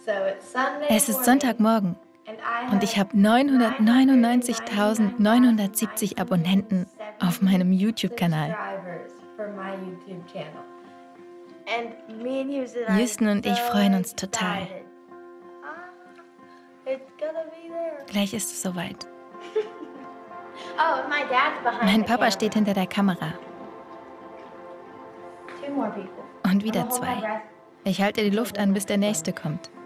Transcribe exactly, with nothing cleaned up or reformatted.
Es ist Sonntagmorgen und ich habe neunhundertneunundneunzigtausendneunhundertsiebzig Abonnenten auf meinem YouTube-Kanal. Houston und ich freuen uns total. Gleich ist es soweit. Mein Papa steht hinter der Kamera. Und wieder zwei. Ich halte die Luft an, bis der Nächste kommt.